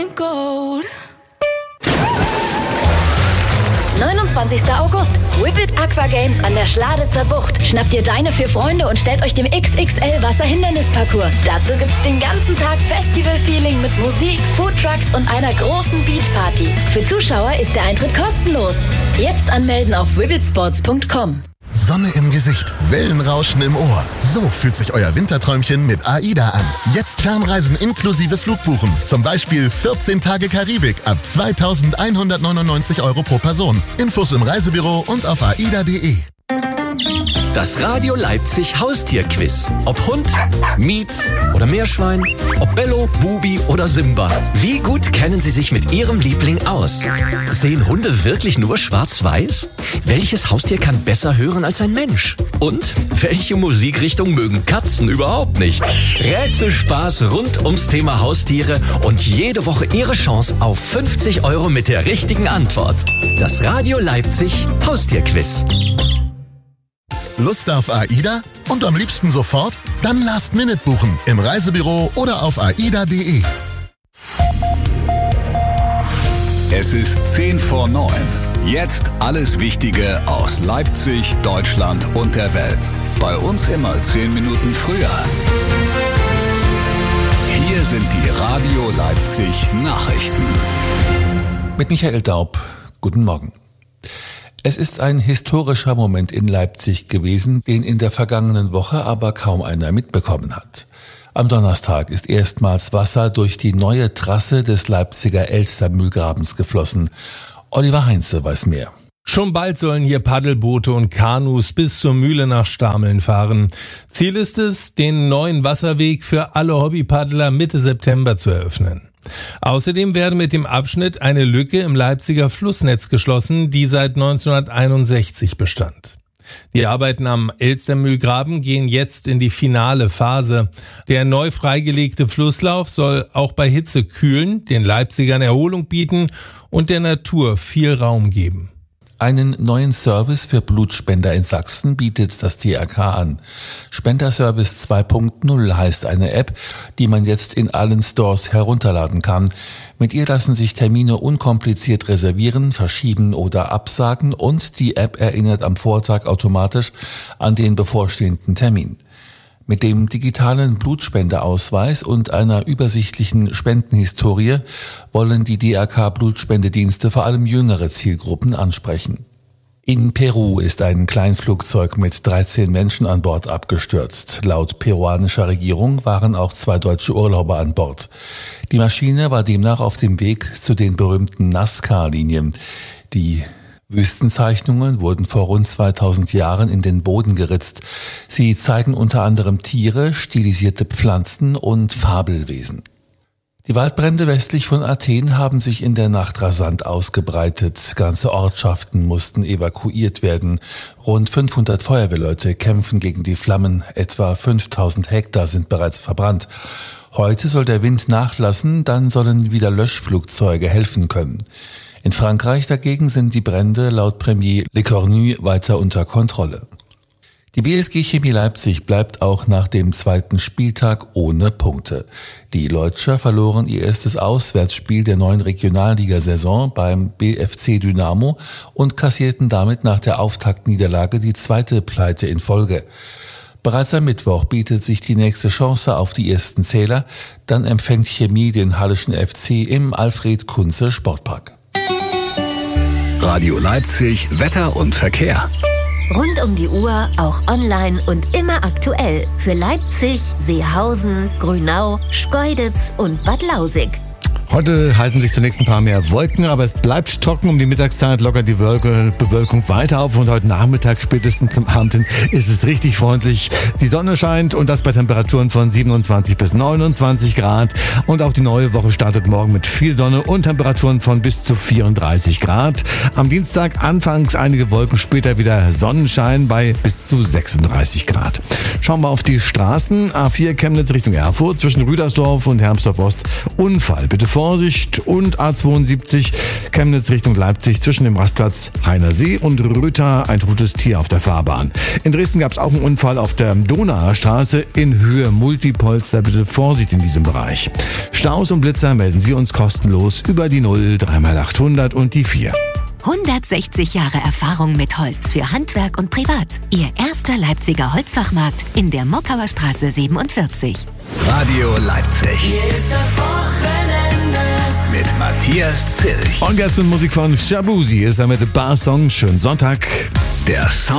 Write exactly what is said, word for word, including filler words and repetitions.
neunundzwanzigster August. Whippet Aqua Games an der Schladitzer Bucht. Schnappt ihr deine für Freunde und stellt euch dem X X L Wasserhindernisparcours. Dazu gibt's den ganzen Tag Festival-Feeling mit Musik, Foodtrucks und einer großen Beachparty. Für Zuschauer ist der Eintritt kostenlos. Jetzt anmelden auf whippetsports punkt com. Sonne im Gesicht, Wellenrauschen im Ohr. So fühlt sich euer Winterträumchen mit AIDA an. Jetzt Fernreisen inklusive Flugbuchen. Zum Beispiel vierzehn Tage Karibik ab zweitausendeinhundertneunundneunzig Euro pro Person. Infos im Reisebüro und auf aida punkt de. Das Radio Leipzig Haustierquiz. Ob Hund, Mietz oder Meerschwein, ob Bello, Bubi oder Simba. Wie gut kennen Sie sich mit Ihrem Liebling aus? Sehen Hunde wirklich nur schwarz-weiß? Welches Haustier kann besser hören als ein Mensch? Und welche Musikrichtung mögen Katzen überhaupt nicht? Rätselspaß rund ums Thema Haustiere und jede Woche Ihre Chance auf fünfzig Euro mit der richtigen Antwort. Das Radio Leipzig Haustierquiz. Lust auf AIDA? Und am liebsten sofort? Dann Last Minute buchen im Reisebüro oder auf aida punkt de. Es ist zehn vor neun. Jetzt alles Wichtige aus Leipzig, Deutschland und der Welt. Bei uns immer zehn Minuten früher. Hier sind die Radio Leipzig Nachrichten. Mit Michael Daub. Guten Morgen. Es ist ein historischer Moment in Leipzig gewesen, den in der vergangenen Woche aber kaum einer mitbekommen hat. Am Donnerstag ist erstmals Wasser durch die neue Trasse des Leipziger Elstermühlgrabens geflossen. Oliver Heinze weiß mehr. Schon bald sollen hier Paddelboote und Kanus bis zur Mühle nach Stameln fahren. Ziel ist es, den neuen Wasserweg für alle Hobbypaddler Mitte September zu eröffnen. Außerdem werde mit dem Abschnitt eine Lücke im Leipziger Flussnetz geschlossen, die seit neunzehnhunderteinundsechzig bestand. Die Arbeiten am Elstermühlgraben gehen jetzt in die finale Phase. Der neu freigelegte Flusslauf soll auch bei Hitze kühlen, den Leipzigern Erholung bieten und der Natur viel Raum geben. Einen neuen Service für Blutspender in Sachsen bietet das D R K an. Spenderservice zwei Punkt null heißt eine App, die man jetzt in allen Stores herunterladen kann. Mit ihr lassen sich Termine unkompliziert reservieren, verschieben oder absagen und die App erinnert am Vortag automatisch an den bevorstehenden Termin. Mit dem digitalen Blutspendeausweis und einer übersichtlichen Spendenhistorie wollen die D R K-Blutspendedienste vor allem jüngere Zielgruppen ansprechen. In Peru ist ein Kleinflugzeug mit dreizehn Menschen an Bord abgestürzt. Laut peruanischer Regierung waren auch zwei deutsche Urlauber an Bord. Die Maschine war demnach auf dem Weg zu den berühmten Nazca-Linien. Die Wüstenzeichnungen wurden vor rund zweitausend Jahren in den Boden geritzt. Sie zeigen unter anderem Tiere, stilisierte Pflanzen und Fabelwesen. Die Waldbrände westlich von Athen haben sich in der Nacht rasant ausgebreitet. Ganze Ortschaften mussten evakuiert werden. Rund fünfhundert Feuerwehrleute kämpfen gegen die Flammen. Etwa fünftausend Hektar sind bereits verbrannt. Heute soll der Wind nachlassen, dann sollen wieder Löschflugzeuge helfen können. In Frankreich dagegen sind die Brände laut Premier Lecornu weiter unter Kontrolle. Die B S G Chemie Leipzig bleibt auch nach dem zweiten Spieltag ohne Punkte. Die Leutscher verloren ihr erstes Auswärtsspiel der neuen Regionalligasaison beim B F C Dynamo und kassierten damit nach der Auftaktniederlage die zweite Pleite in Folge. Bereits am Mittwoch bietet sich die nächste Chance auf die ersten Zähler. Dann empfängt Chemie den Halleschen F C im Alfred-Kunze Sportpark. Radio Leipzig, Wetter und Verkehr. Rund um die Uhr, auch online und immer aktuell. Für Leipzig, Seehausen, Grünau, Schkeuditz und Bad Lausick. Heute halten sich zunächst ein paar mehr Wolken, aber es bleibt trocken. Um die Mittagszeit lockert die Wolke, Bewölkung weiter auf und heute Nachmittag spätestens zum Abend hin ist es richtig freundlich. Die Sonne scheint und das bei Temperaturen von siebenundzwanzig bis neunundzwanzig Grad. Und auch die neue Woche startet morgen mit viel Sonne und Temperaturen von bis zu vierunddreißig Grad. Am Dienstag anfangs einige Wolken, später wieder Sonnenschein bei bis zu sechsunddreißig Grad. Schauen wir auf die Straßen. A vier Chemnitz Richtung Erfurt zwischen Rüdersdorf und Hermsdorf Ost. Unfall, bitte Vorsicht. Und A zweiundsiebzig Chemnitz Chemnitz Richtung Leipzig zwischen dem Rastplatz Heiner See und Rüther ein totes Tier auf der Fahrbahn. In Dresden gab es auch einen Unfall auf der Donauer Straße in Höhe Multipolster. Bitte Vorsicht in diesem Bereich. Staus und Blitzer melden Sie uns kostenlos über die null drei mal achthundert und die vier. hundertsechzig Jahre Erfahrung mit Holz für Handwerk und Privat. Ihr erster Leipziger Holzfachmarkt in der Mockauer Straße siebenundvierzig. Radio Leipzig. Hier ist das Wochenende mit Matthias Zilch. Und jetzt mit Musik von Shabuzi ist er mit Bar Song. Schönen Sonntag. Der Sound